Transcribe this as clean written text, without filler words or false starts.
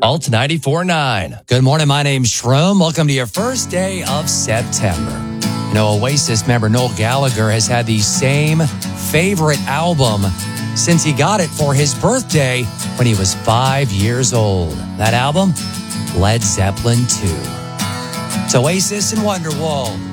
Alt 94.9. Good morning, my name's Shroom. Welcome to your first day of September. You know, Oasis member Noel Gallagher has had the same favorite album since he got it for his birthday when he was 5 years old. That album, Led Zeppelin 2. It's Oasis and Wonderwall.